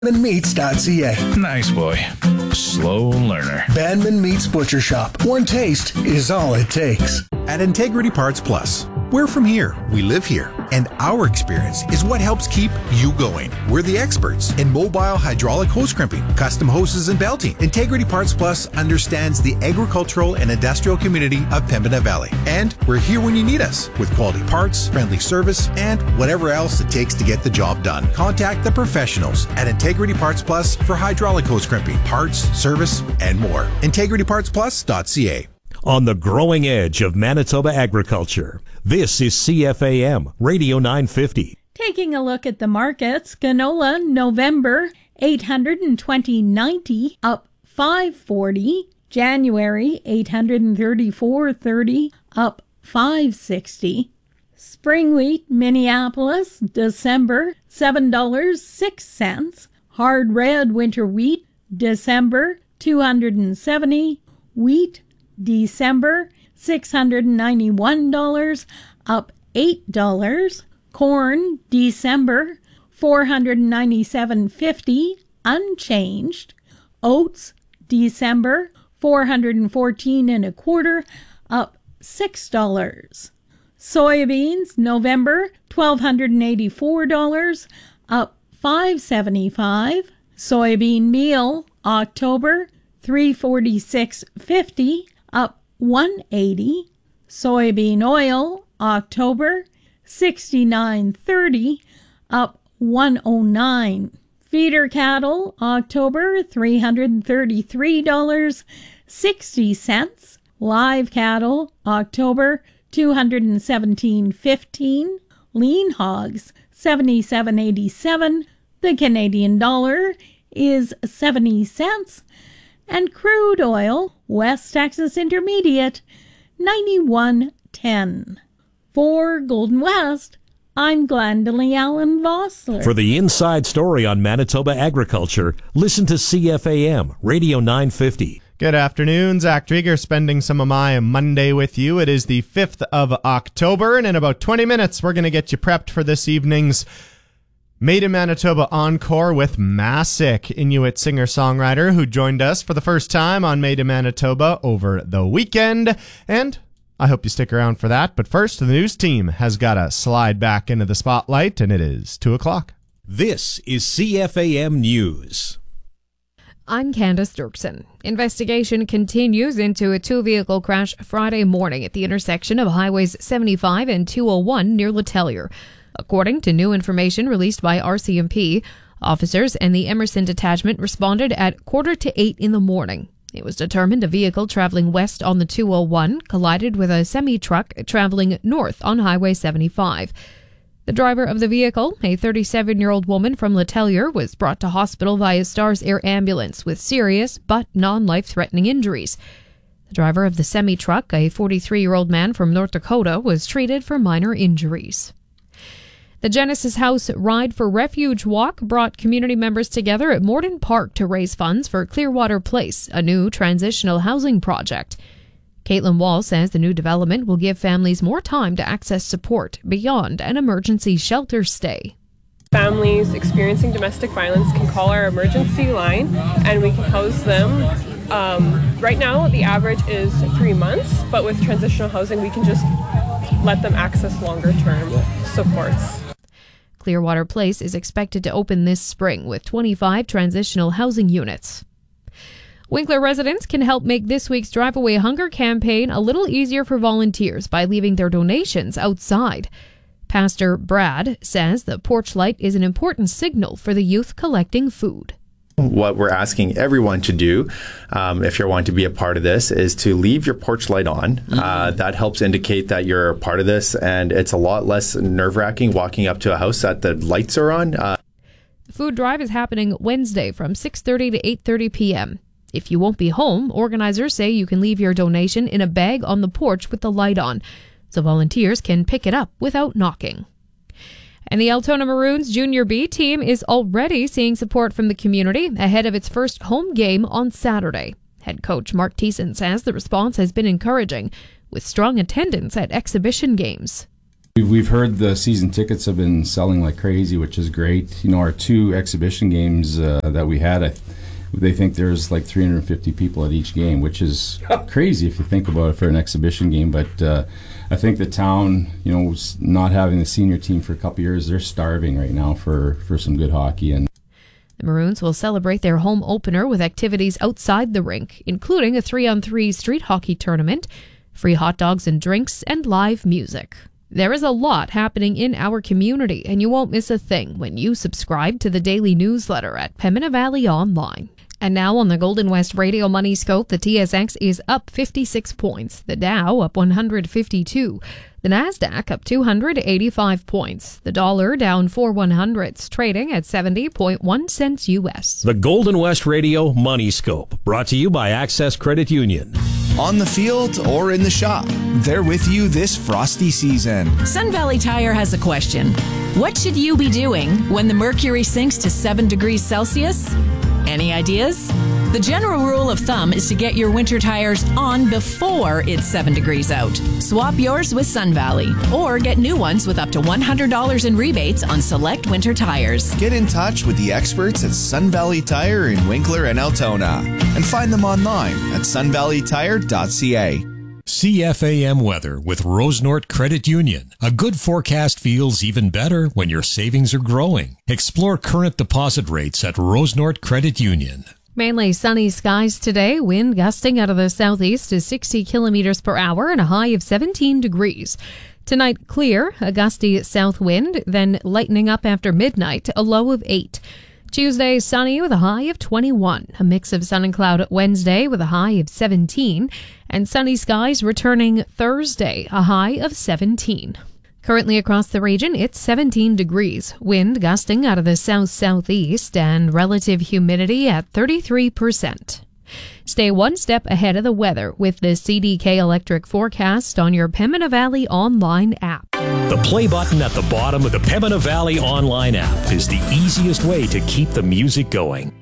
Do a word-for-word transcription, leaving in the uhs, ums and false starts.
meats dot c a. Nice boy. Slow learner. Bandman Meats Butcher Shop. One taste is all it takes. At Integrity Parts Plus, we're from here, we live here, and our experience is what helps keep you going. We're the experts in mobile hydraulic hose crimping, custom hoses and belting. Integrity Parts Plus understands the agricultural and industrial community of Pembina Valley. And we're here when you need us with quality parts, friendly service, and whatever else it takes to get the job done. Contact the professionals at Integrity Parts Plus for hydraulic hose crimping, parts, service, and more. integrity parts plus dot c a. On the growing edge of Manitoba agriculture, this is C F A M Radio nine fifty. Taking a look at the markets, canola November eight hundred twenty ninety up five forty, January eight hundred thirty-four thirty up five sixty, spring wheat Minneapolis December seven dollars and six cents, hard red winter wheat December two hundred seventy, wheat December six hundred ninety-one dollars up eight dollars, corn December four hundred ninety-seven fifty unchanged, oats December four hundred fourteen and a quarter up six dollars, soybeans November twelve hundred eighty-four dollars up five seventy-five, soybean meal October three forty-six fifty up one eighty, soybean oil October sixty-nine thirty up one oh nine, feeder cattle October three hundred thirty-three dollars and sixty cents, live cattle October two hundred seventeen dollars and fifteen cents, lean hogs seventy-seven eighty-seven, the Canadian dollar is seventy cents, and crude oil, West Texas Intermediate, ninety-one ten. For Golden West, I'm Glendalee Allen Vossler. For the inside story on Manitoba agriculture, listen to C F A M Radio nine fifty. Good afternoon, Zach Drieger spending some of my Monday with you. It is the fifth of October, and in about twenty minutes, we're going to get you prepped for this evening's Made in Manitoba Encore with Massic, Inuit singer-songwriter who joined us for the first time on Made in Manitoba over the weekend. And I hope you stick around for that. But first, the news team has got to slide back into the spotlight, and it is two o'clock. This is C F A M News. I'm Candace Dirksen. Investigation continues into a two-vehicle crash Friday morning at the intersection of Highways seventy-five and two oh one near Letellier. According to new information released by R C M P, officers and the Emerson Detachment responded at quarter to eight in the morning. It was determined a vehicle traveling west on the two oh one collided with a semi-truck traveling north on Highway seventy-five. The driver of the vehicle, a thirty-seven-year-old woman from Letellier, was brought to hospital via Stars Air ambulance with serious but non-life-threatening injuries. The driver of the semi-truck, a forty-three-year-old man from North Dakota, was treated for minor injuries. The Genesis House Ride for Refuge walk brought community members together at Morden Park to raise funds for Clearwater Place, a new transitional housing project. Caitlin Wall says the new development will give families more time to access support beyond an emergency shelter stay. Families experiencing domestic violence can call our emergency line and we can house them. Um, right now, the average is three months, but with transitional housing, we can just let them access longer-term supports. Clearwater Place is expected to open this spring with twenty-five transitional housing units. Winkler residents can help make this week's Drive Away Hunger campaign a little easier for volunteers by leaving their donations outside. Pastor Brad says the porch light is an important signal for the youth collecting food. What we're asking everyone to do, um, if you're wanting to be a part of this, is to leave your porch light on. Mm-hmm. Uh, that helps indicate that you're a part of this, and it's a lot less nerve-wracking walking up to a house that the lights are on. Uh, the food drive is happening Wednesday from six thirty to eight thirty p.m. If you won't be home, organizers say you can leave your donation in a bag on the porch with the light on, so volunteers can pick it up without knocking. And the Altona Maroons Junior B team is already seeing support from the community ahead of its first home game on Saturday. Head coach Mark Thiessen says the response has been encouraging, with strong attendance at exhibition games. We've, we've heard the season tickets have been selling like crazy, which is great. You know, our two exhibition games uh, that we had, I, they think there's like three hundred fifty people at each game, which is crazy if you think about it for an exhibition game. But uh, I think the town, you know, not having the senior team for a couple years, they're starving right now for, for some good hockey. And the Maroons will celebrate their home opener with activities outside the rink, including a three-on-three street hockey tournament, free hot dogs and drinks, and live music. There is a lot happening in our community, and you won't miss a thing when you subscribe to the daily newsletter at Pembina Valley Online. And now on the Golden West Radio Money Scope, the T S X is up fifty-six points, the Dow up one hundred fifty-two, the Nasdaq up two hundred eighty-five points, the dollar down four one hundredths, trading at seventy point one cents U S. The Golden West Radio Money Scope, brought to you by Access Credit Union. On the field or in the shop, they're with you this frosty season. Sun Valley Tire has a question. What should you be doing when the mercury sinks to seven degrees Celsius? Any ideas? The general rule of thumb is to get your winter tires on before it's seven degrees out. Swap yours with Sun Valley or get new ones with up to one hundred dollars in rebates on select winter tires. Get in touch with the experts at Sun Valley Tire in Winkler and Altona and find them online at sun valley tire dot c a. C F A M weather with Rosenort Credit Union. A good forecast feels even better when your savings are growing. Explore current deposit rates at Rosenort Credit Union. Mainly sunny skies today, wind gusting out of the southeast to sixty kilometers per hour and a high of seventeen degrees. Tonight, clear, a gusty south wind, then lightening up after midnight, a low of eight. Tuesday, sunny with a high of twenty-one. A mix of sun and cloud Wednesday with a high of seventeen. And sunny skies returning Thursday, a high of seventeen. Currently across the region, it's seventeen degrees. Wind gusting out of the south-southeast and relative humidity at thirty-three percent. Stay one step ahead of the weather with the C D K Electric forecast on your Pembina Valley Online app. The play button at the bottom of the Pembina Valley Online app is the easiest way to keep the music going.